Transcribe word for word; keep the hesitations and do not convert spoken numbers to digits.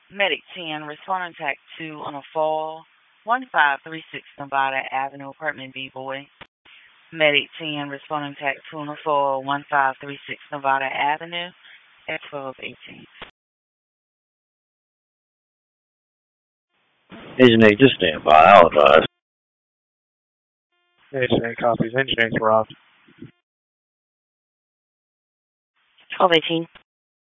Medic ten, responding tac two on a fall, one five three six Nevada Avenue, apartment B, boy. Medic ten, responding tac two on a fall, one five three six Nevada Avenue, at twelve eighteen. Agent eight, just stand by. I'll advise. Agent eight copies. Agent eight's robbed. twelve eighteen.